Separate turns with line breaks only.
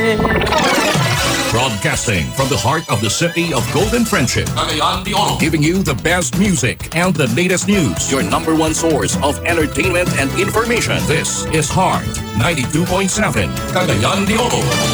Broadcasting from the heart of the city of Golden Friendship,
Cagayan de Oro.
giving you the best music and the latest news. Your number one source of entertainment and information. This is Heart 92.7,
Cagayan de Oro.